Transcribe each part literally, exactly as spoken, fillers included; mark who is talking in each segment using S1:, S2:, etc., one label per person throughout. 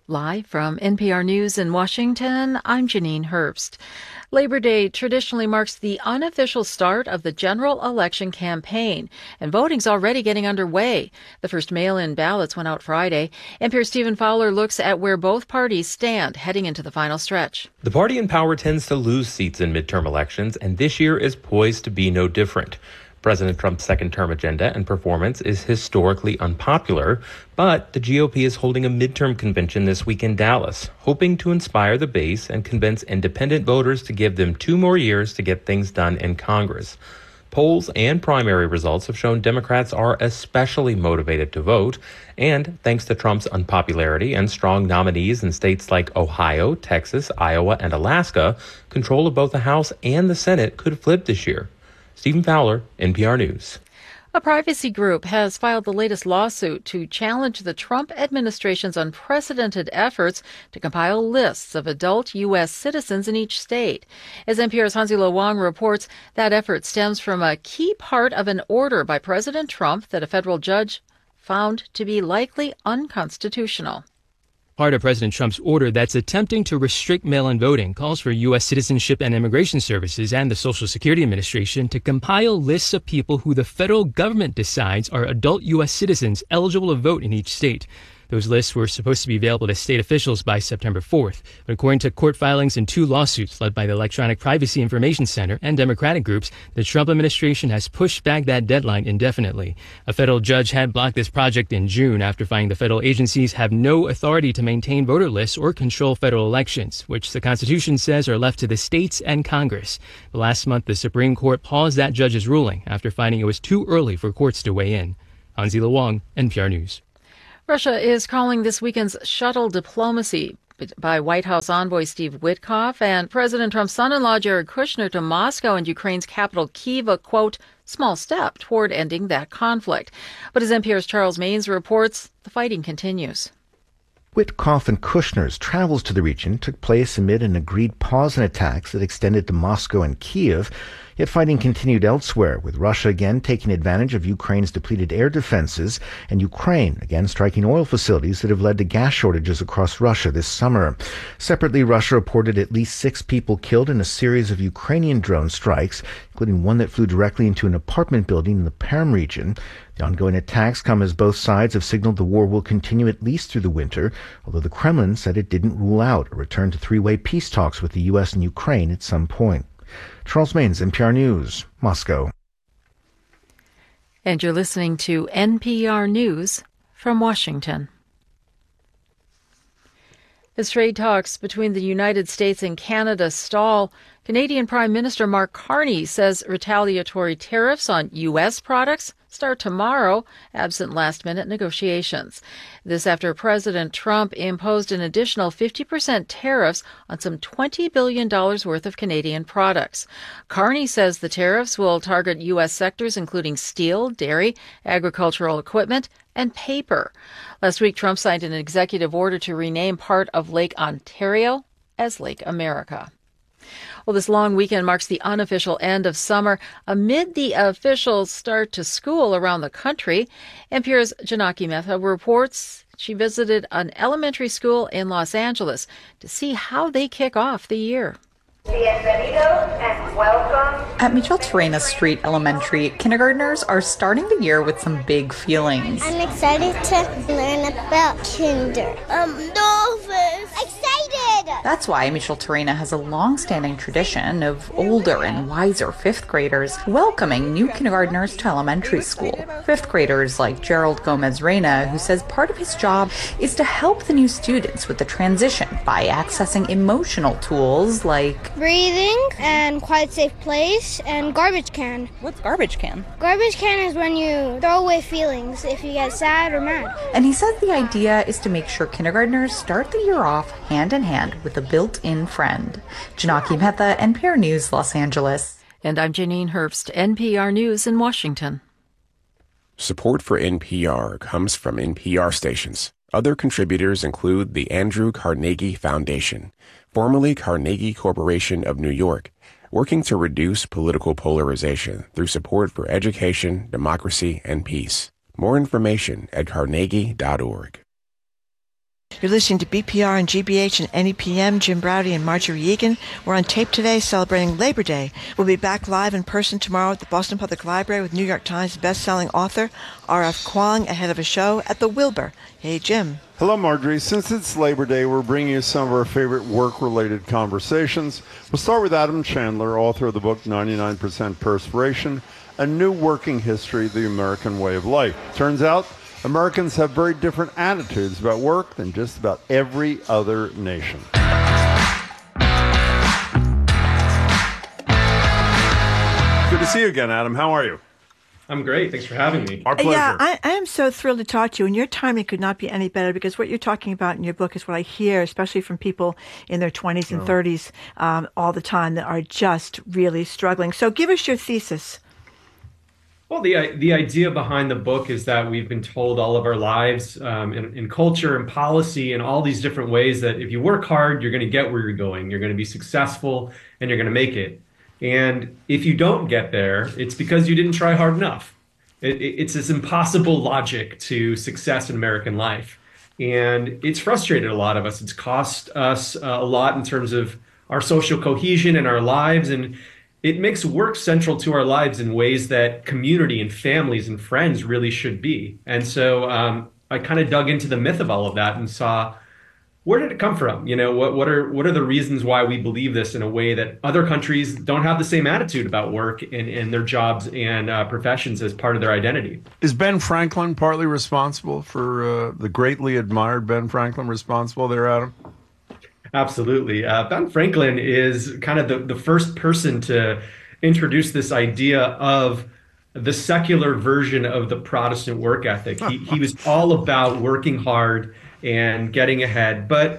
S1: Live from N P R News in Washington, I'm Janine Herbst. Labor Day traditionally marks the unofficial start of the general election campaign, and voting's already getting underway. The first mail-in ballots went out Friday. N P R's Stephen Fowler looks at where both parties stand heading into the final stretch.
S2: The party in power tends to lose seats in midterm elections, and this year is poised to be no different. President Trump's second-term agenda and performance is historically unpopular, but the G O P is holding a midterm convention this week in Dallas, hoping to inspire the base and convince independent voters to give them two more years to get things done in Congress. Polls and primary results have shown Democrats are especially motivated to vote, and thanks to Trump's unpopularity and strong nominees in states like Ohio, Texas, Iowa, and Alaska, control of both the House and the Senate could flip this year. Stephen Fowler, N P R News.
S1: A privacy group has filed the latest lawsuit to challenge the Trump administration's unprecedented efforts to compile lists of adult U S citizens in each state. As N P R's Hansi-Lo Wang reports, that effort stems from a key part of an order by President Trump that a federal judge found to be likely unconstitutional.
S3: Part of President Trump's order that's attempting to restrict mail-in voting calls for U S Citizenship and Immigration Services and the Social Security Administration to compile lists of people who the federal government decides are adult U S citizens eligible to vote in each state. Those lists were supposed to be available to state officials by September fourth. But according to court filings in two lawsuits led by the Electronic Privacy Information Center and Democratic groups, the Trump administration has pushed back that deadline indefinitely. A federal judge had blocked this project in June after finding the federal agencies have no authority to maintain voter lists or control federal elections, which the Constitution says are left to the states and Congress. Last month, the Supreme Court paused that judge's ruling after finding it was too early for courts to weigh in. Hansi-Lo Wang, N P R News.
S1: Russia is calling this weekend's shuttle diplomacy by White House envoy Steve Witkoff and President Trump's son-in-law Jared Kushner to Moscow and Ukraine's capital Kyiv a, quote, small step toward ending that conflict. But as N P R's Charles Maynes reports, the fighting continues.
S4: Witkoff and Kushner's travels to the region took place amid an agreed pause in attacks that extended to Moscow and Kyiv, yet fighting continued elsewhere, with Russia again taking advantage of Ukraine's depleted air defenses and Ukraine again striking oil facilities that have led to gas shortages across Russia this summer. Separately, Russia reported at least six people killed in a series of Ukrainian drone strikes, including one that flew directly into an apartment building in the Perm region. The ongoing attacks come as both sides have signaled the war will continue at least through the winter, although the Kremlin said it didn't rule out a return to three-way peace talks with the U S and Ukraine at some point. Charles Maynes, N P R News, Moscow.
S1: And you're listening to N P R News from Washington. As trade talks between the United States and Canada stall, Canadian Prime Minister Mark Carney says retaliatory tariffs on U S products start tomorrow, absent last-minute negotiations. This after President Trump imposed an additional fifty percent tariffs on some twenty billion dollars worth of Canadian products. Carney says the tariffs will target U S sectors including steel, dairy, agricultural equipment, and paper. Last week, Trump signed an executive order to rename part of Lake Ontario as Lake America. Well, this long weekend marks the unofficial end of summer amid the official start to school around the country. N P R's Janaki Mehta reports she visited an elementary school in Los Angeles to see how they kick off the year.
S5: Bienvenidos and welcome.
S6: At Micheltorena Street Elementary, kindergartners are starting the year with some big feelings.
S7: I'm excited to learn about kinder. Um, dolphins. Excited!
S6: That's why Micheltorena has a long-standing tradition of older and wiser fifth graders welcoming new kindergartners to elementary school. Fifth graders like Gerald Gomez-Reyna, who says part of his job is to help the new students with the transition by accessing emotional tools like
S7: breathing and quiet safe place and garbage can.
S6: What's garbage can?
S7: Garbage can is when you throw away feelings if you get sad or mad.
S6: And he says the idea is to make sure kindergartners start the year off hand in hand with a built-in friend. Janaki Mehta, N P R News, Los Angeles.
S1: And I'm Janine Herbst, N P R News in Washington.
S8: Support for N P R comes from N P R stations. Other contributors include the Andrew Carnegie Foundation, formerly Carnegie Corporation of New York, working to reduce political polarization through support for education, democracy, and peace. More information at carnegie dot org.
S9: You're listening to B P R and G B H and N E P M, Jim Braude and Marjorie Egan. We're on tape today celebrating Labor Day. We'll be back live in person tomorrow at the Boston Public Library with New York Times best-selling author R F Kuang ahead of a show at the Wilbur. Hey, Jim.
S10: Hello, Marjorie. Since it's Labor Day, we're bringing you some of our favorite work-related conversations. We'll start with Adam Chandler, author of the book ninety-nine percent Perspiration, A New Working History, The American Way of Life. Turns out, Americans have very different attitudes about work than just about every other nation. Good to see you again, Adam. How are you?
S11: I'm great. Thanks for having me.
S10: Our pleasure.
S9: Yeah, I, I am so thrilled to talk to you, and your timing could not be any better because what you're talking about in your book is what I hear, especially from people in their twenties and oh. thirties um, all the time that are just really struggling. So give us your thesis.
S11: Well, the the idea behind the book is that we've been told all of our lives um, in, in culture and policy and all these different ways that if you work hard, you're going to get where you're going. You're going to be successful and you're going to make it. And if you don't get there, it's because you didn't try hard enough. It, it, it's this impossible logic to success in American life. And it's frustrated a lot of us. It's cost us uh, a lot in terms of our social cohesion and our lives. And it makes work central to our lives in ways that community and families and friends really should be. And so um, I kind of dug into the myth of all of that and saw, where did it come from? You know, what what are what are the reasons why we believe this in a way that other countries don't have the same attitude about work and, and their jobs and uh, professions as part of their identity?
S10: Is Ben Franklin partly responsible for uh, the greatly admired Ben Franklin responsible there, Adam?
S11: Absolutely. Uh, Ben Franklin is kind of the, the first person to introduce this idea of the secular version of the Protestant work ethic. He, he was all about working hard and getting ahead, but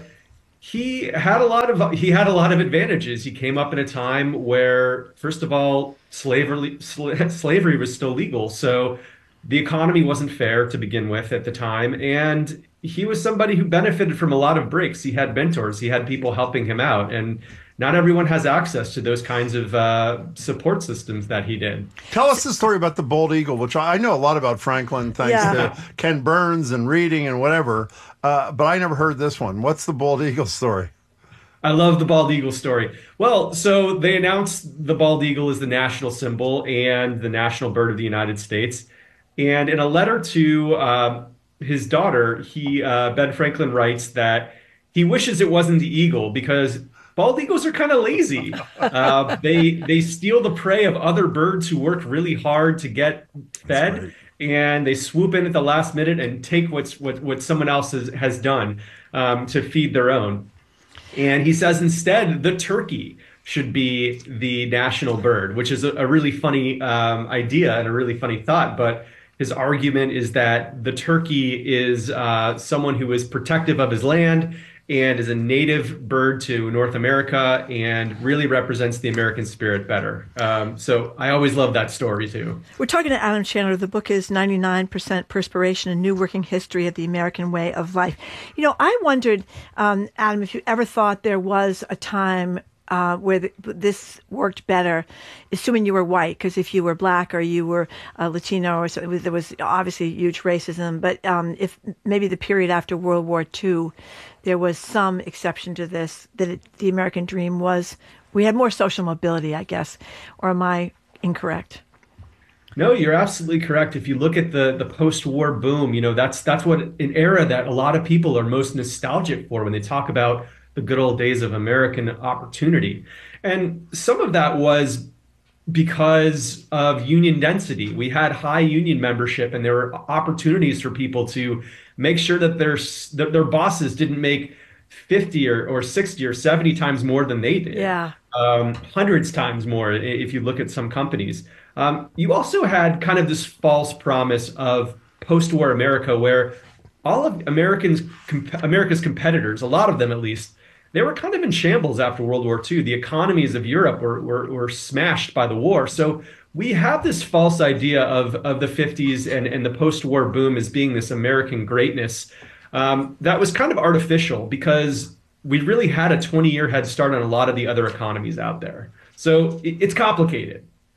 S11: he had a lot of he had a lot of advantages. He came up in a time where, first of all, slavery sl- slavery was still legal, so the economy wasn't fair to begin with at the time, and he was somebody who benefited from a lot of breaks. He had mentors, he had people helping him out, and not everyone has access to those kinds of uh, support systems that he did.
S10: Tell us the story about the bald eagle, which I know a lot about Franklin, thanks yeah. to Ken Burns and reading and whatever, uh, but I never heard this one. What's the bald eagle story?
S11: I love the bald eagle story. Well, so they announced the bald eagle is the national symbol and the national bird of the United States. And in a letter to uh, his daughter, he uh, Ben Franklin writes that he wishes it wasn't the eagle because bald eagles are kind of lazy. Uh, they they steal the prey of other birds who work really hard to get fed, right. And they swoop in at the last minute and take what's what what someone else has, has done um, to feed their own. And he says instead the turkey should be the national bird, which is a, a really funny um, idea and a really funny thought. But his argument is that the turkey is uh, someone who is protective of his land and is a native bird to North America and really represents the American spirit better. Um, so I always love that story, too.
S9: We're talking to Adam Chandler. The book is ninety-nine percent Perspiration, A New Working History of the American Way of Life. You know, I wondered, um, Adam, if you ever thought there was a time Uh, where the, this worked better, assuming you were white, because if you were black or you were uh, Latino or something, there was obviously huge racism. But um, if maybe the period after World War Two, there was some exception to this, that it, the American dream was, we had more social mobility, I guess. Or am I incorrect?
S11: No, you're absolutely correct. If you look at the, the post-war boom, you know, that's that's what an era that a lot of people are most nostalgic for when they talk about the good old days of American opportunity. And some of that was because of union density. We had high union membership and there were opportunities for people to make sure that their, that their bosses didn't make fifty or, or sixty or seventy times more than they did.
S9: Yeah.
S11: Um, hundreds times more if you look at some companies. Um, you also had kind of this false promise of post-war America where all of Americans, com- America's competitors, a lot of them at least, they were kind of in shambles after World War Two. The economies of Europe were, were, were smashed by the war. So we have this false idea of, of the fifties and, and the post-war boom as being this American greatness um, that was kind of artificial because we really had a twenty-year head start on a lot of the other economies out there. So it, it's complicated.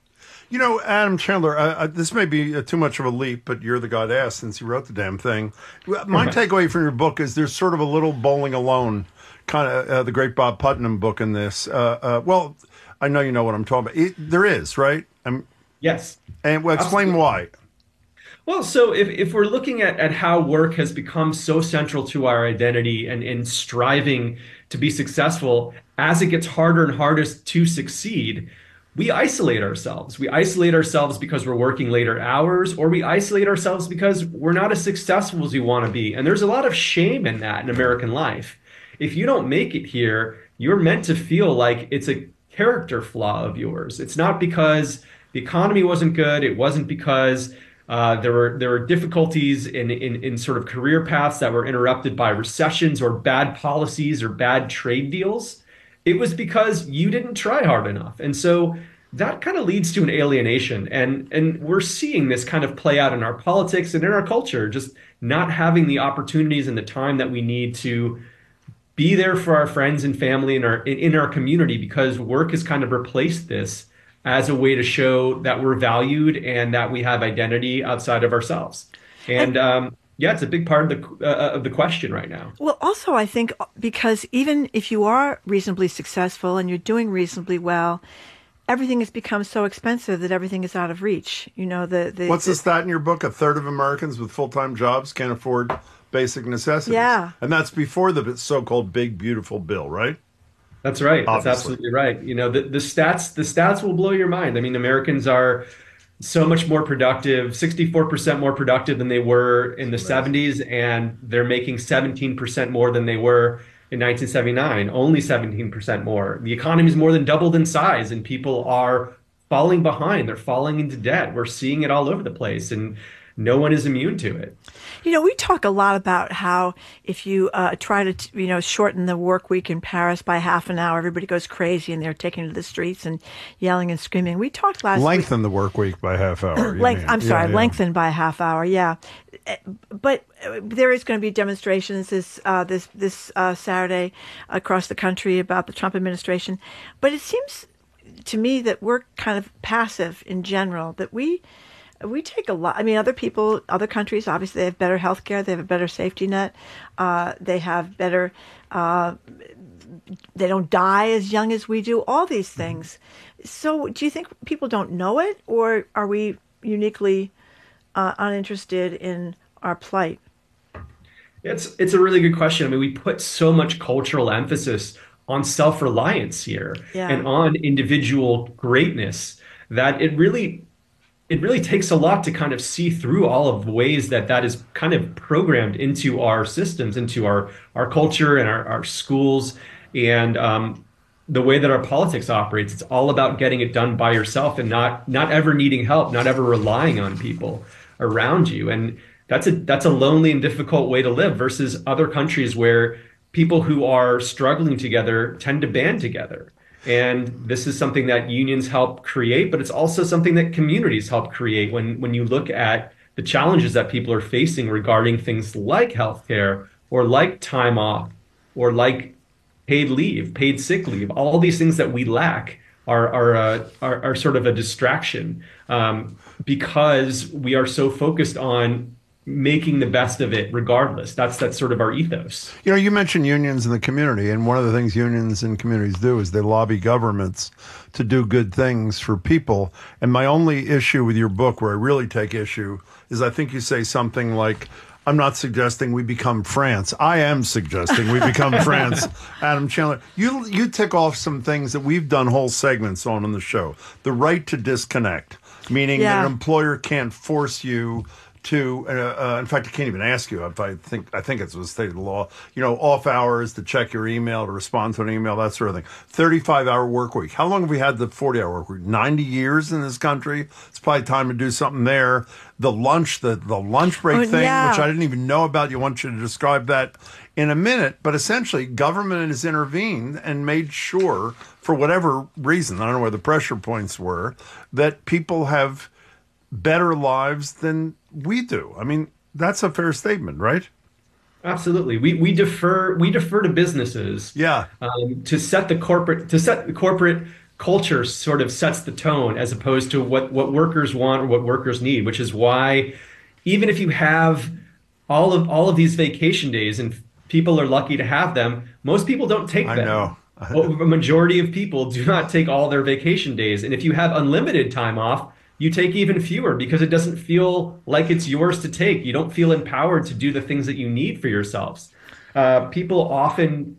S10: You know, Adam Chandler, uh, uh, this may be uh, too much of a leap, but you're the guy to ask since you wrote the damn thing. My takeaway from your book is there's sort of a little Bowling Alone, kind of uh, the great Bob Putnam book in this. Uh, uh, well, I know you know what I'm talking about. It, there is, right? I'm,
S11: yes.
S10: And well, explain
S11: Absolutely.
S10: why.
S11: Well, so if, if we're looking at, at how work has become so central to our identity and in striving to be successful, as it gets harder and harder to succeed, we isolate ourselves. We isolate ourselves because we're working later hours, or we isolate ourselves because we're not as successful as we want to be. And there's a lot of shame in that in American life. If you don't make it here, you're meant to feel like it's a character flaw of yours. It's not because the economy wasn't good. It wasn't because uh, there were there were difficulties in, in in sort of career paths that were interrupted by recessions or bad policies or bad trade deals. It was because you didn't try hard enough. And so that kind of leads to an alienation. And, and we're seeing this kind of play out in our politics and in our culture, just not having the opportunities and the time that we need to be there for our friends and family in our, in, in our community, because work has kind of replaced this as a way to show that we're valued and that we have identity outside of ourselves. And, um, yeah, it's a big part of the uh, of the question right now.
S9: Well, also, I think because even if you are reasonably successful and you're doing reasonably well, everything has become so expensive that everything is out of reach. You know, the, the
S10: What's
S9: the,
S10: the stat in your book? A third of Americans with full-time jobs can't afford basic necessities.
S9: Yeah.
S10: And that's before the so-called big, beautiful bill, right?
S11: That's right.
S10: Obviously.
S11: That's absolutely right. You know, the, the stats the stats will blow your mind. I mean, Americans are so much more productive, sixty-four percent more productive than they were in the seventies, and they're making seventeen percent more than they were in nineteen seventy-nine, only seventeen percent more. The economy is more than doubled in size, and people are falling behind. They're falling into debt. We're seeing it all over the place, and no one is immune to it.
S9: You know, we talk a lot about how if you uh, try to, you know, shorten the work week in Paris by half an hour, everybody goes crazy and they're taking to the streets and yelling and screaming. We talked last
S10: Lengthen
S9: week.
S10: the work week by half hour.
S9: Length, I'm sorry,
S10: yeah, yeah.
S9: lengthen by a half hour. Yeah, but there is going to be demonstrations this uh, this this uh, Saturday across the country about the Trump administration. But it seems to me that we're kind of passive in general. That we. We take a lot. I mean, other people, other countries, obviously, they have better health care. They have a better safety net. Uh, they have better, uh, they don't die as young as we do, all these things. So do you think people don't know it, or are we uniquely uh, uninterested in our plight?
S11: It's, it's a really good question. I mean, we put so much cultural emphasis on self-reliance here
S9: Yeah.
S11: and on individual greatness that it really it really takes a lot to kind of see through all of the ways that that is kind of programmed into our systems, into our, our culture and our, our schools, and um, the way that our politics operates. It's all about getting it done by yourself and not not ever needing help, not ever relying on people around you. And that's a that's a lonely and difficult way to live versus other countries where people who are struggling together tend to band together. And this is something that unions help create, but it's also something that communities help create when, when you look at the challenges that people are facing regarding things like healthcare or like time off or like paid leave, paid sick leave. All these things that we lack are are uh, are, are sort of a distraction um, because we are so focused on making the best of it regardless. That's that's sort of our ethos.
S10: You know, you mentioned unions in the community, and one of the things unions and communities do is they lobby governments to do good things for people. And my only issue with your book, where I really take issue, is I think you say something like, I'm not suggesting we become France. I am suggesting we become France. Adam Chandler, you you tick off some things that we've done whole segments on in the show. The right to disconnect, meaning
S9: Yeah.
S10: that an employer can't force you to, uh, uh, in fact, I can't even ask you if I think, I think it's a state of the law, you know, off hours to check your email, to respond to an email, that sort of thing. thirty-five hour work week. How long have we had the forty hour work week? ninety years in this country. It's probably time to do something there. The lunch, the, the lunch break
S9: Oh,
S10: thing,
S9: yeah.
S10: which I didn't even know about. You want you to describe that in a minute. But essentially, government has intervened and made sure, for whatever reason, I don't know where the pressure points were, that people have better lives than we do. I mean, that's a fair statement, right?
S11: Absolutely. We we defer we defer to businesses
S10: Yeah.
S11: um, to set the corporate to set the corporate culture sort of sets the tone as opposed to what, what workers want or what workers need, which is why even if you have all of all of these vacation days and people are lucky to have them, most people don't take them.
S10: I know.
S11: A majority of people do not take all their vacation days. And if you have unlimited time off, you take even fewer because it doesn't feel like it's yours to take. You don't feel empowered to do the things that you need for yourselves. Uh, people often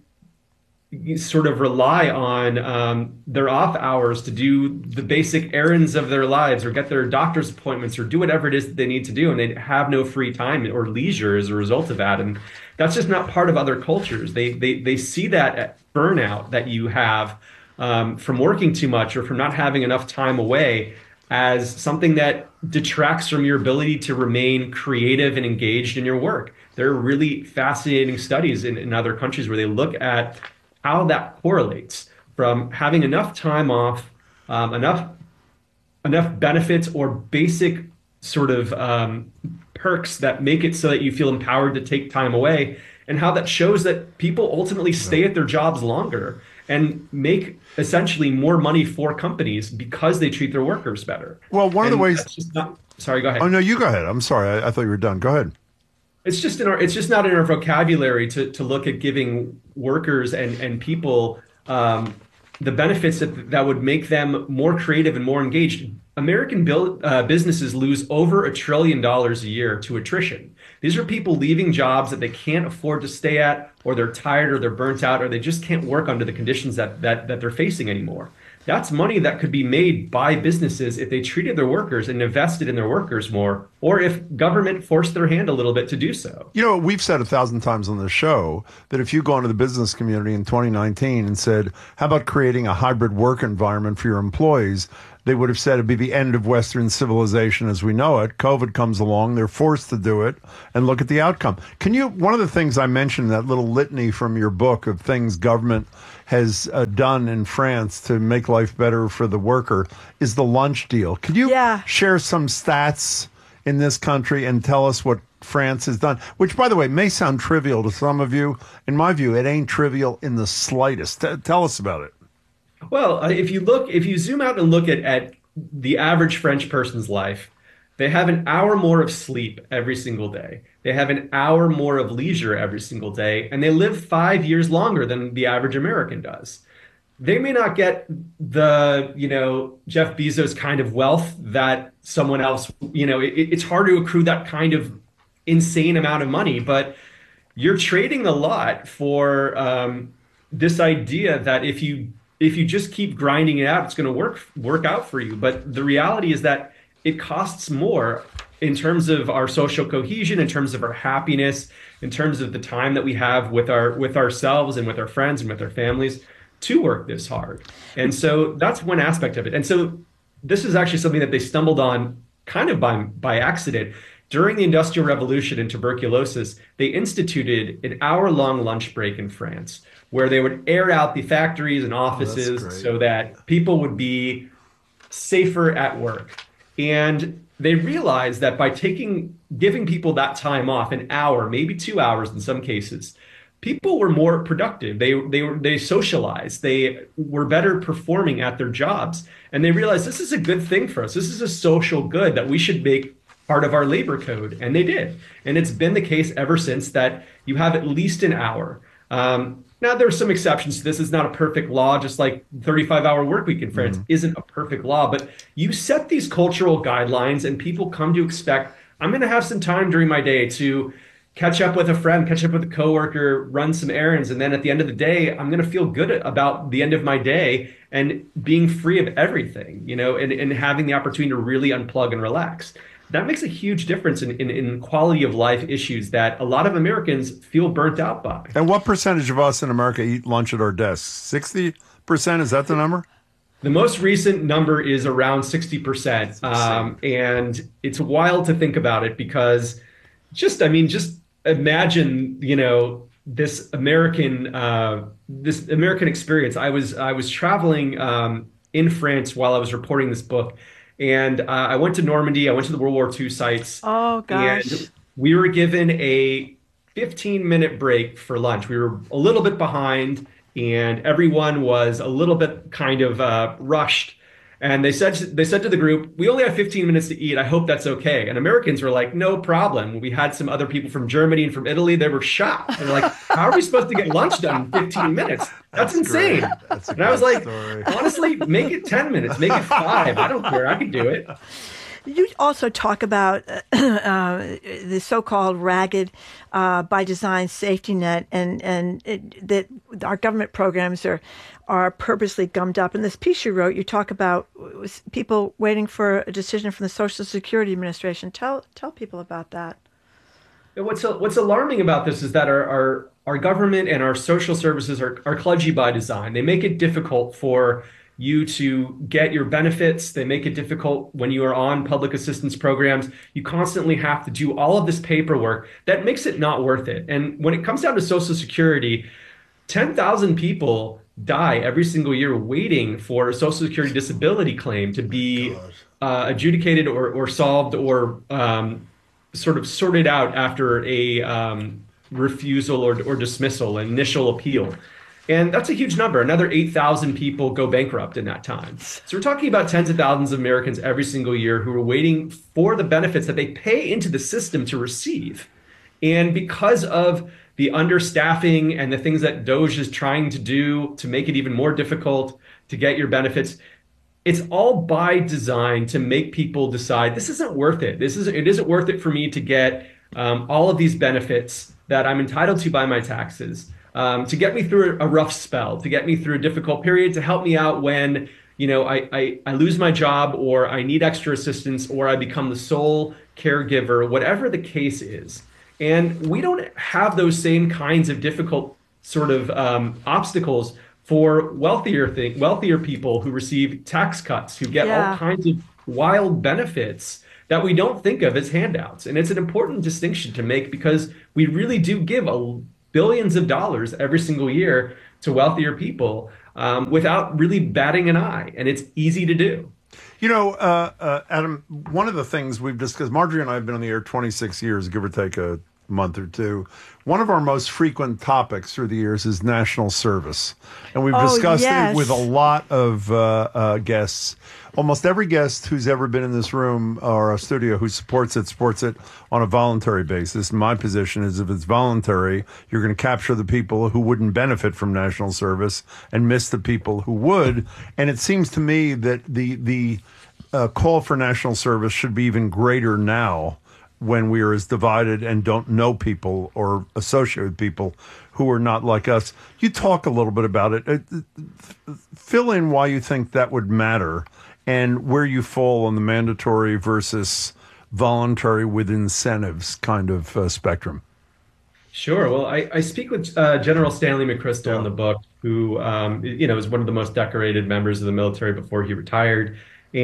S11: sort of rely on um, their off hours to do the basic errands of their lives or get their doctor's appointments or do whatever it is that they need to do. And they have no free time or leisure as a result of that. And that's just not part of other cultures. They, they, they see that burnout that you have um, from working too much or from not having enough time away as something that detracts from your ability to remain creative and engaged in your work. There are really fascinating studies in, in other countries where they look at how that correlates from having enough time off, um, enough enough benefits or basic sort of um, perks that make it so that you feel empowered to take time away, and how that shows that people ultimately stay at their jobs longer and make essentially more money for companies because they treat their workers better.
S10: Well, one
S11: and
S10: of the ways.
S11: Just not, sorry, go ahead.
S10: Oh no, you go ahead. I'm sorry. I, I thought you were done. Go ahead.
S11: It's just in our, it's just not in our vocabulary to to look at giving workers and and people um, the benefits that that would make them more creative and more engaged. American build, uh, businesses lose over a trillion dollars a year to attrition. These are people leaving jobs that they can't afford to stay at, or they're tired, or they're burnt out, or they just can't work under the conditions that that that they're facing anymore. That's money that could be made by businesses if they treated their workers and invested in their workers more, or if government forced their hand a little bit to do so.
S10: You know, we've said a thousand times on this show that if you go into the business community in twenty nineteen and said, how about creating a hybrid work environment for your employees? They would have said it'd be the end of Western civilization as we know it. COVID comes along. They're forced to do it. And look at the outcome. Can you, one of the things I mentioned, that little litany from your book of things government has uh, done in France to make life better for the worker is the lunch deal. Could you yeah. share some stats in this country and tell us what France has done? Which, by the way, may sound trivial to some of you. In my view, it ain't trivial in the slightest. T- tell us about it.
S11: Well, if you look, if you zoom out and look at, at the average French person's life, they have an hour more of sleep every single day. They have an hour more of leisure every single day, and they live five years longer than the average American does. They may not get the, you know, Jeff Bezos kind of wealth that someone else, you know, it, it's hard to accrue that kind of insane amount of money, but you're trading a lot for um, this idea that if you if you just keep grinding it out, it's going to work work out for you. But the reality is that it costs more in terms of our social cohesion, in terms of our happiness, in terms of the time that we have with our with ourselves and with our friends and with our families to work this hard. And so that's one aspect of it. And so this is actually something that they stumbled on kind of by by accident. During the Industrial Revolution and tuberculosis, they instituted an hour-long lunch break in France, where they would air out the factories and offices oh, so that people would be safer at work. And they realized that by taking, giving people that time off, an hour, maybe two hours in some cases, people were more productive. They they were they socialized. They were better performing at their jobs. And they realized this is a good thing for us. This is a social good that we should make part of our labor code. And they did. And it's been the case ever since that you have at least an hour. Um, now, there are some exceptions to this. It's not a perfect law, just like thirty-five hour work week in France mm-hmm. isn't a perfect law. But you set these cultural guidelines and people come to expect, I'm going to have some time during my day to catch up with a friend, catch up with a coworker, run some errands. And then at the end of the day, I'm going to feel good about the end of my day and being free of everything, you know, and, and having the opportunity to really unplug and relax. That makes a huge difference in, in, in quality of life issues that a lot of Americans feel burnt out by.
S10: And what percentage of us in America eat lunch at our desks? sixty percent? Is that the number?
S11: The most recent number is around sixty percent. Um, and it's wild to think about it because just, I mean, just imagine, you know, this American, uh, this American experience. I was, I was traveling um, in France while I was reporting this book. And uh, I went to Normandy. I went to the World War Two sites.
S9: Oh, gosh.
S11: And we were given a fifteen minute break for lunch. We were a little bit behind. and everyone was a little bit kind of uh, rushed. And they said they said to the group, "We only have fifteen minutes to eat. I hope that's okay." And Americans were like, "No problem." We had some other people from Germany and from Italy. They were shocked. And they're like, "How are we supposed to get lunch done in fifteen minutes? That's, that's insane."
S10: That's
S11: and I was like,
S10: story.
S11: honestly, make it ten minutes, make it five. I don't care. I can do it.
S9: You also talk about uh, the so-called ragged, uh, by design safety net, and and it, that our government programs are are purposely gummed up. In this piece you wrote, you talk about people waiting for a decision from the Social Security Administration. Tell tell people about that.
S11: What's what's alarming about this is that our our, our government and our social services are, are kludgy by design. They make it difficult for you to get your benefits. They make it difficult when you are on public assistance programs. You constantly have to do all of this paperwork that makes it not worth it. And when it comes down to Social Security, ten thousand people die every single year waiting for a Social Security disability claim to be uh, adjudicated or, or solved or um, sort of sorted out after a um, refusal or, or dismissal, an initial appeal. And that's a huge number. Another eight thousand people go bankrupt in that time. So we're talking about tens of thousands of Americans every single year who are waiting for the benefits that they pay into the system to receive. And because of the understaffing and the things that DOGE is trying to do to make it even more difficult to get your benefits, it's all by design to make people decide this isn't worth it. This is it isn't worth it for me to get um, all of these benefits that I'm entitled to by my taxes. Um, to get me through a rough spell, to get me through a difficult period, to help me out when, you know, I, I, I lose my job or I need extra assistance or I become the sole caregiver, whatever the case is. And we don't have those same kinds of difficult sort of um, obstacles for wealthier thing, wealthier people who receive tax cuts, who get
S9: Yeah.
S11: all kinds of wild benefits that we don't think of as handouts. And it's an important distinction to make because we really do give a billions of dollars every single year to wealthier people um, without really batting an eye. And it's easy to do.
S10: You know, uh, uh, Adam, one of the things we've discussed, Marjorie and I have been on the air twenty-six years, give or take a month or two. One of our most frequent topics through the years is national service. And we've
S9: Oh,
S10: discussed
S9: yes.
S10: it with a lot of uh, uh, guests. Almost every guest who's ever been in this room or a studio who supports it, supports it on a voluntary basis. My position is if it's voluntary, you're going to capture the people who wouldn't benefit from national service and miss the people who would. And it seems to me that the, the uh, call for national service should be even greater now when we are as divided and don't know people or associate with people who are not like us. You talk a little bit about it. Uh, fill in why you think that would matter and where you fall on the mandatory versus voluntary with incentives kind of uh, spectrum.
S11: Sure. Well, I, I speak with uh, General Stanley McChrystal in the book, who um, you know is one of the most decorated members of the military before he retired,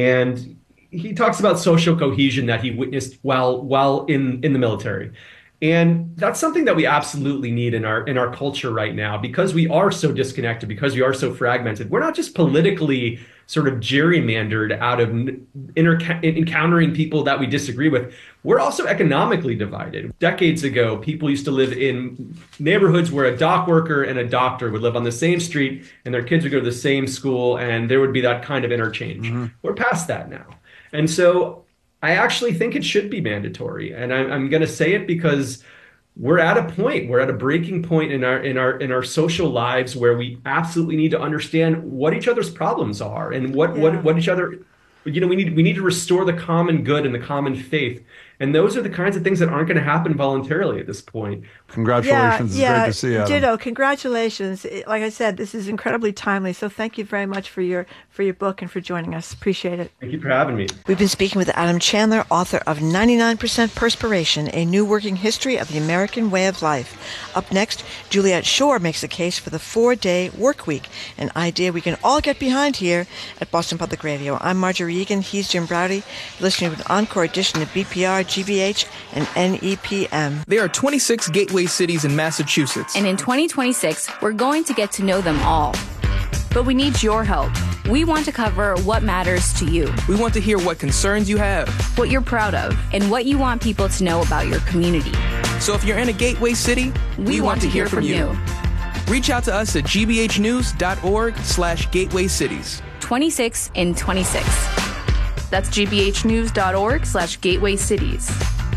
S11: and he talks about social cohesion that he witnessed while while in in the military. And that's something that we absolutely need in our in our culture right now because we are so disconnected, because we are so fragmented. We're not just politically sort of gerrymandered out of inter- encountering people that we disagree with. We're also economically divided. Decades ago, people used to live in neighborhoods where a dock worker and a doctor would live on the same street and their kids would go to the same school and there would be that kind of interchange. Mm-hmm. We're past that now. And so I actually think it should be mandatory. And I'm, I'm going to say it because we're at a point, we're at a breaking point in our in our in our social lives where we absolutely need to understand what each other's problems are and what yeah. what what each other, you know, we need we need to restore the common good and the common faith. And those are the kinds of things that aren't going to happen voluntarily at this point.
S10: Congratulations.
S9: Yeah,
S10: it's
S9: yeah,
S10: great to see you, Adam.
S9: Ditto. Congratulations. Like I said, this is incredibly timely. So thank you very much for your for your book and for joining us. Appreciate it.
S11: Thank you for having me.
S9: We've been speaking with Adam Chandler, author of ninety-nine percent Perspiration, A New Working History of the American Way of Life. Up next, Juliet Schor makes a case for the four-day work week, an idea we can all get behind here at Boston Public Radio. I'm Marjorie Egan. He's Jim Browdy. You're listening to an encore edition of B P R, G B H, and N E P M.
S12: There are twenty-six gateway cities in Massachusetts.
S13: And in twenty twenty-six, we're going to get to know them all. But we need your help. We want to cover what matters to you.
S12: We want to hear what concerns you have,
S13: what you're proud of, and what you want people to know about your community.
S12: So if you're in a gateway city,
S13: we, we want, want to hear, hear from you. you.
S12: Reach out to us at gbhnews.org slash gateway cities.
S13: twenty-six in twenty-six. That's gbhnews.org slash gateway cities.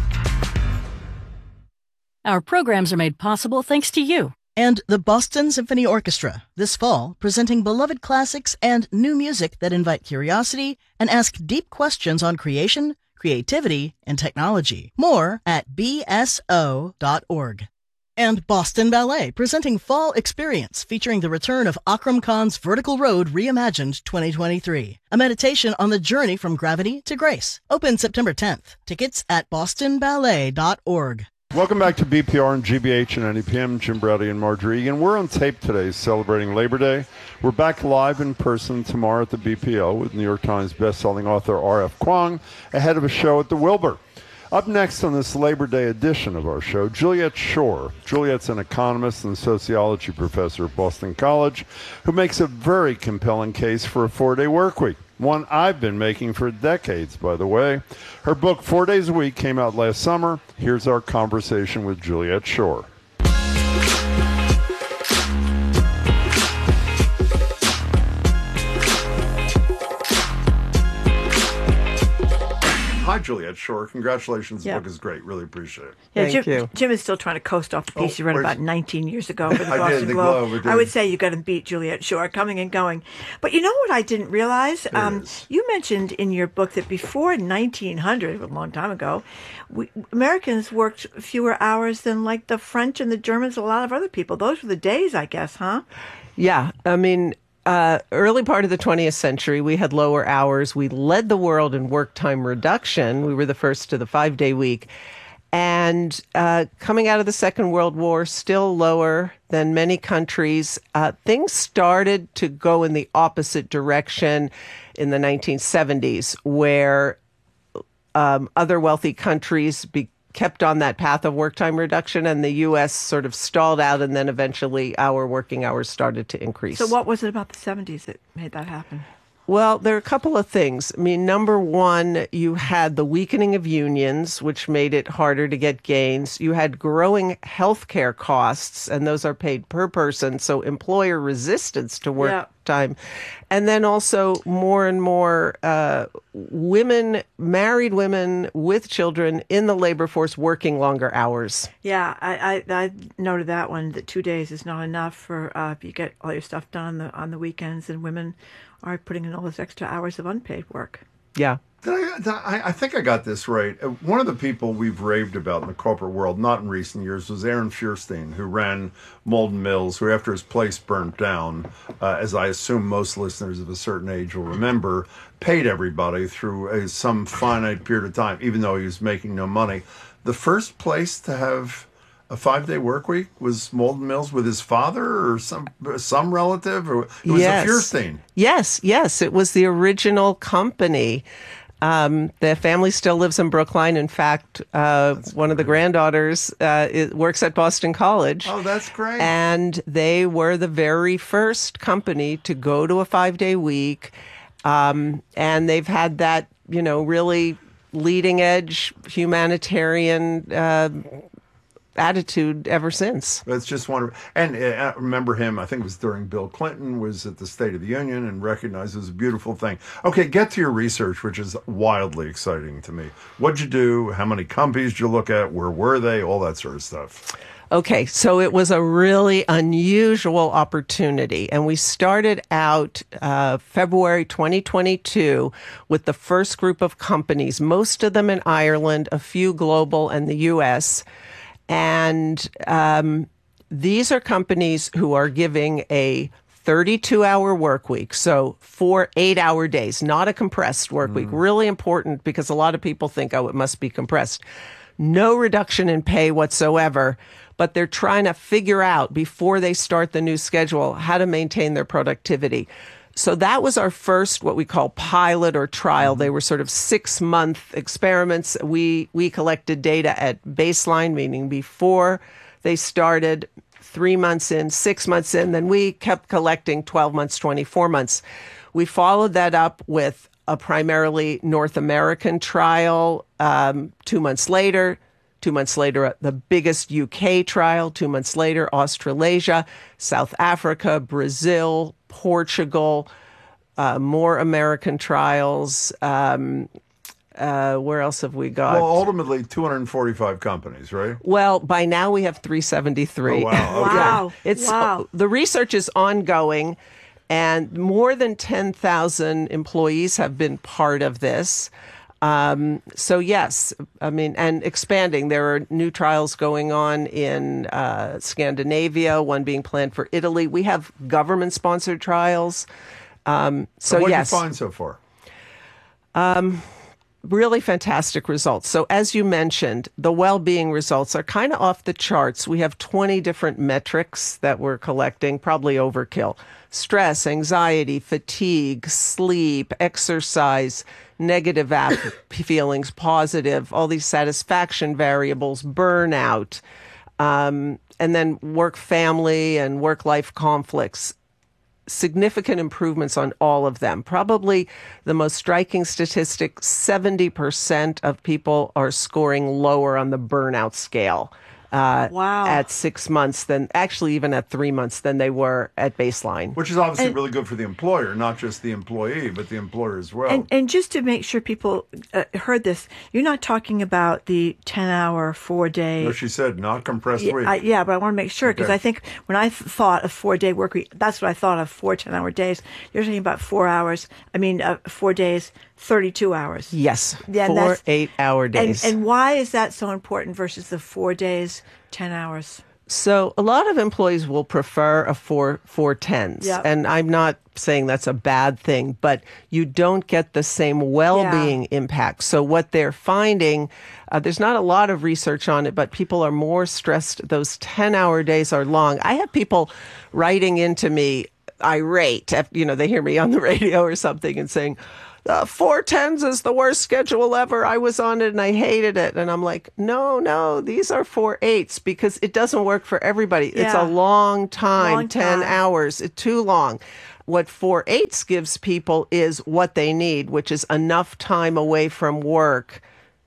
S14: Our programs are made possible thanks to you.
S15: And the Boston Symphony Orchestra, this fall, presenting beloved classics and new music that invite curiosity and ask deep questions on creation, creativity, and technology. More at b s o dot org. And Boston Ballet, presenting Fall Experience, featuring the return of Akram Khan's Vertical Road Reimagined twenty twenty-three. A meditation on the journey from gravity to grace. Open September tenth. Tickets at boston ballet dot org.
S10: Welcome back to B P R and G B H and ninety P M. Jim Browdy and Margery Egan. We're on tape today celebrating Labor Day. We're back live in person tomorrow at the B P O with New York Times bestselling author R F Kuang ahead of a show at the Wilbur. Up next on this Labor Day edition of our show, Juliet Schor. Juliet's an economist and sociology professor at Boston College who makes a very compelling case for a four-day work week. One I've been making for decades, by the way. Her book, Four Days a Week, came out last summer. Here's our conversation with Juliet Schor. Hi, Juliet Schor. Congratulations. The
S9: Yeah.
S10: book is great. Really appreciate it.
S9: Yeah,
S16: Thank
S9: Jim,
S16: you.
S9: Jim is still trying to coast off the piece
S10: Oh,
S9: he read
S10: where's-
S9: about nineteen years ago for the
S10: I did,
S9: Boston
S10: the
S9: Globe.
S10: Globe, I
S9: I would
S10: did.
S9: say you got to beat Juliet Schor coming and going. But you know what I didn't realize? Um, you mentioned in your book that before nineteen hundred, a long time ago, we, Americans worked fewer hours than like the French and the Germans, a lot of other people. Those were the days, I guess, huh?
S16: Yeah, I mean, uh, early part of the twentieth century, we had lower hours. We led the world in work time reduction. We were the first to the five-day week. And uh, coming out of the Second World War, still lower than many countries. Uh, things started to go in the opposite direction in the nineteen seventies, where um, other wealthy countries be- kept on that path of work time reduction, and the U S sort of stalled out, and then eventually our working hours started to increase.
S9: So what was it about the seventies that made that happen?
S16: Well, there are a couple of things. I mean, number one, you had the weakening of unions, which made it harder to get gains. You had growing healthcare costs, and those are paid per person, so employer resistance to work
S9: Yeah.
S16: time. And then also more and more uh, women, married women with children in the labor force working longer hours.
S9: Yeah, I, I, I noted that one, that two days is not enough for uh, if you get all your stuff done on the, on the weekends, and women are putting in all those extra hours of unpaid work.
S16: Yeah.
S10: Did I, did I, I think I got this right. Uh, One of the people we've raved about in the corporate world, not in recent years, was Aaron Feuerstein, who ran Molden Mills, who after his place burnt down, uh, as I assume most listeners of a certain age will remember, paid everybody through a, some finite period of time, even though he was making no money. The first place to have a five-day work week was Molden Mills with his father or some some relative, or it was
S16: Yes.
S10: a Feuerstein.
S16: Yes, yes, it was the original company. Um, the family still lives in Brookline. In fact, uh, one of the granddaughters uh, it works at Boston College.
S10: Oh, that's great.
S16: And they were the very first company to go to a five-day week. Um, and they've had that, you know, really leading-edge humanitarian uh, attitude ever since.
S10: It's just wonderful. And uh, I remember him, I think it was during Bill Clinton, was at the State of the Union and recognized it was a beautiful thing. Okay, get to your research, which is wildly exciting to me. What'd you do? How many companies did you look at? Where were they? All that sort of stuff.
S16: Okay, so it was a really unusual opportunity, and we started out uh, February twenty twenty-two with the first group of companies, most of them in Ireland, a few global, and the U S, and um, these are companies who are giving a thirty-two hour work week, so four eight-hour days, not a compressed work week. Really important, because a lot of people think, oh, it must be compressed. No reduction in pay whatsoever, but they're trying to figure out before they start the new schedule how to maintain their productivity. So that was our first, what we call pilot or trial. They were sort of six-month experiments. We we collected data at baseline, meaning before they started, three months in, six months in. Then we kept collecting twelve months, twenty-four months. We followed that up with a primarily North American trial um, two months later, Two months later, the biggest U K trial. Two months later, Australasia, South Africa, Brazil, Portugal, uh, more American trials. Um, uh, where else have we got?
S10: Well, ultimately, two hundred forty-five companies, right?
S16: Well, by now we have three seventy-three.
S10: Oh, wow. Okay.
S9: Wow.
S16: It's
S9: Wow.
S16: the research is ongoing, and more than ten thousand employees have been part of this. Um, so yes, I mean, and expanding. There are new trials going on in uh, Scandinavia, one being planned for Italy. We have government-sponsored trials. Um, so
S10: what did
S16: yes.
S10: you find so far?
S16: Um, really fantastic results. So as you mentioned, the well-being results are kind of off the charts. We have twenty different metrics that we're collecting, probably overkill. Stress, anxiety, fatigue, sleep, exercise, negative app feelings, positive, all these satisfaction variables, burnout, um, and then work family and work-life conflicts. Significant improvements on all of them. Probably the most striking statistic, seventy percent of people are scoring lower on the burnout scale. Uh,
S9: wow.
S16: At six months than actually even at three months than they were at baseline.
S10: Which is obviously
S9: And-
S10: really good for the employer, not just the employee, but the employer as well.
S9: And, and just to make sure people uh, heard this, you're not talking about the ten-hour, four-day.
S10: No, she said not compressed
S9: Yeah,
S10: week.
S9: I, yeah, but I want to make sure because
S10: Okay.
S9: I think when I th- thought of four-day work week, that's what I thought of, four ten-hour days. You're talking about four hours. I mean, uh, four days, thirty-two hours.
S16: Yes,
S9: Yeah, and
S16: four
S9: that's-
S16: eight-hour days.
S9: And, and why is that so important versus the four days, ten hours?
S16: So a lot of employees will prefer a four four tens,
S9: Yep.
S16: and I'm not saying that's a bad thing, but you don't get the same well-being impact. So what they're finding, uh, there's not a lot of research on it, but people are more stressed. Those ten-hour days are long. I have people writing into me irate, if, you know, they hear me on the radio or something and saying, Uh, four tens is the worst schedule ever. I was on it and I hated it. And I'm like, no, no, these are four eights because it doesn't work for everybody. It's
S9: Yeah.
S16: a long time,
S9: Long
S16: ten
S9: time.
S16: hours, it's too long. What four eights gives people is what they need, which is enough time away from work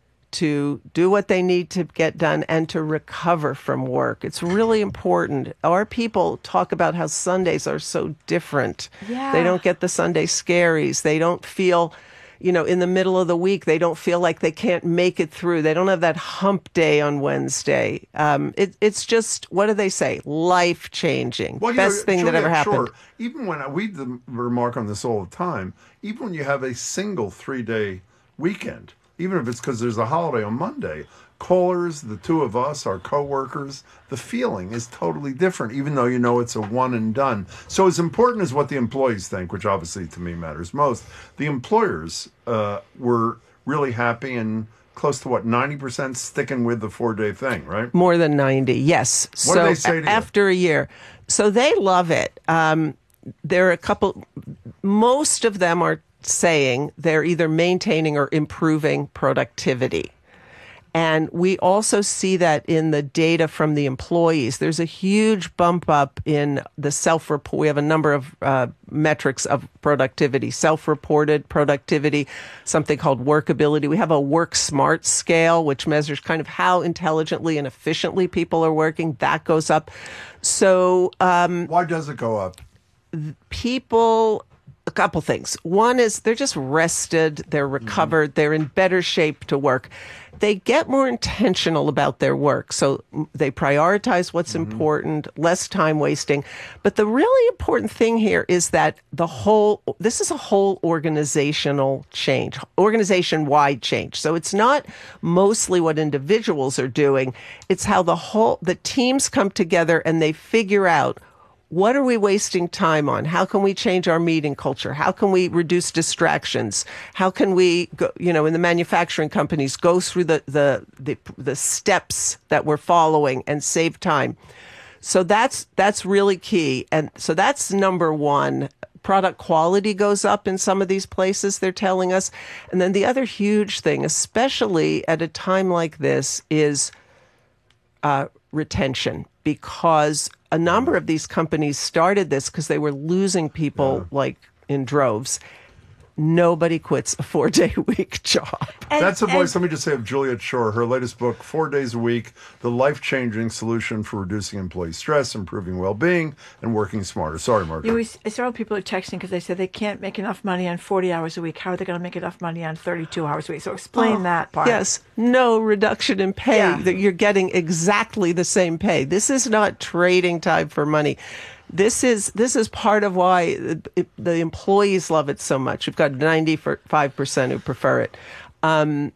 S16: to do what they need to get done and to recover from work. It's really important. Our people talk about how Sundays are so different.
S9: Yeah.
S16: They don't get the Sunday scaries. They don't feel, you know, in the middle of the week, they don't feel like they can't make it through. They don't have that hump day on Wednesday. Um, it, it's just, what do they say? Life changing.
S10: Well,
S16: Best
S10: yeah,
S16: thing
S10: sure,
S16: that ever
S10: yeah,
S16: happened.
S10: Sure. Even when I, we the, remark on this all the time, even when you have a single three-day weekend, even if it's because there's a holiday on Monday, callers, the two of us, our coworkers, the feeling is totally different, even though you know it's a one and done. So as important as what the employees think, which obviously to me matters most, the employers uh, were really happy and close to what, ninety percent sticking with the four-day thing, right?
S16: More than ninety, yes.
S10: What
S16: so
S10: do they say to you?
S16: after a year. So they love it. Um, there are a couple, most of them are saying they're either maintaining or improving productivity. And we also see that in the data from the employees. There's a huge bump up in the self-report. We have a number of uh, metrics of productivity, self-reported productivity, something called workability. We have a work smart scale, which measures kind of how intelligently and efficiently people are working. That goes up. So um,
S10: why does it go up?
S16: People... A couple things. One is they're just rested, they're recovered, mm-hmm. they're in better shape to work. They get more intentional about their work. So they prioritize what's mm-hmm. important, less time wasting. But the really important thing here is that the whole, this is a whole organizational change, organization-wide change. So it's not mostly what individuals are doing. It's how the whole, the teams come together and they figure out, what are we wasting time on? How can we change our meeting culture? How can we reduce distractions? How can we, go, you know, in the manufacturing companies, go through the, the, the, the steps that we're following and save time? So that's, that's really key. And so that's number one. Product quality goes up in some of these places, they're telling us. And then the other huge thing, especially at a time like this, is uh, retention, because a number of these companies started this because they were losing people yeah. like in droves. nobody quits a four-day week job.
S10: And, That's the voice, and, let me just say, of Juliet Schor. Her latest book, Four Days a Week, The Life-Changing Solution for Reducing Employee Stress, Improving Well-Being, and Working Smarter. Sorry, Margaret.
S9: You know, several people are texting because they said they can't make enough money on forty hours a week. How are they going to make enough money on thirty-two hours a week? So explain oh, that part.
S16: Yes, no reduction in pay. Yeah. That you're getting exactly the same pay. This is not trading time for money. This is this is part of why it, it, the employees love it so much. We've got ninety-five percent who prefer it. Um,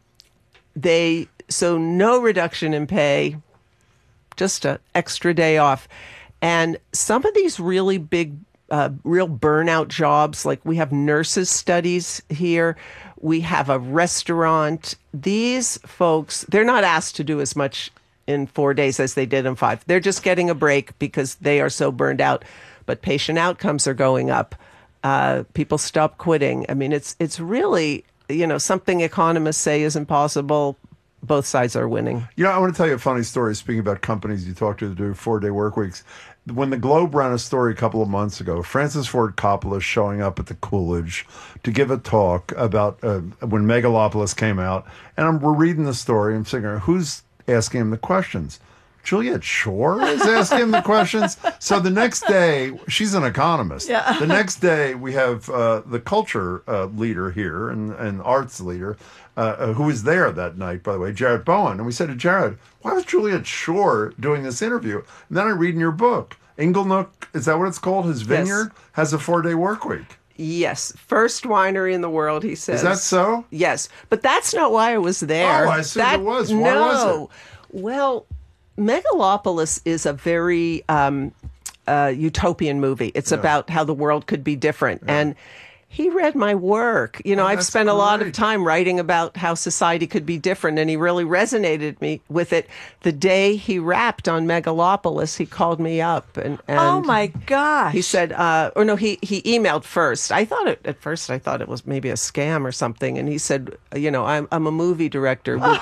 S16: they so no reduction in pay, just an extra day off. And some of these really big, uh, real burnout jobs, like we have nurses studies here, we have a restaurant. These folks, they're not asked to do as much in four days as they did in five. They're just getting a break because they are so burned out. But patient outcomes are going up. Uh, people stop quitting. I mean, it's it's really, you know, something economists say is impossible. Both sides are winning.
S10: You know, I want to tell you a funny story, speaking about companies you talk to that do four-day work weeks. When the Globe ran a story a couple of months ago, Francis Ford Coppola showing up at the Coolidge to give a talk about uh, when Megalopolis came out. And I'm, we're reading the story. I'm thinking, who's asking him the questions? Juliet Schor is asking him the questions. So the next day, she's an economist. Yeah. The next day, we have uh, the culture uh, leader here and, and arts leader, uh, who was there that night, by the way, Jared Bowen. And we said to Jared, why was Juliet Schor doing this interview? And then I read in your book, Inglenook, is that what it's called? His vineyard yes. has a four-day work week.
S16: Yes. First winery in the world, he says.
S10: Is that so?
S16: Yes. But that's not why I was there.
S10: Oh, I assumed
S16: that,
S10: it was. Why
S16: no.
S10: was it?
S16: Well, Megalopolis is a very um, uh, utopian movie. It's yeah. about how the world could be different. Yeah. And he read my work. You know, oh, I've spent great. a lot of time writing about how society could be different, and he really resonated me with it. The day he wrapped on Megalopolis, he called me up. and, and
S9: Oh, my gosh.
S16: He said, uh, or no, he, he emailed first. I thought it, at first, I thought it was maybe a scam or something. And he said, you know, I'm, I'm a movie director. Would,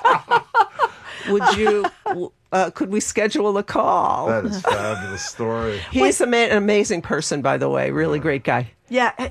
S16: would you... Uh, could we schedule a call?
S10: That is a fabulous story.
S16: He's a ma- an amazing person, by the way. Really great guy.
S9: Yeah.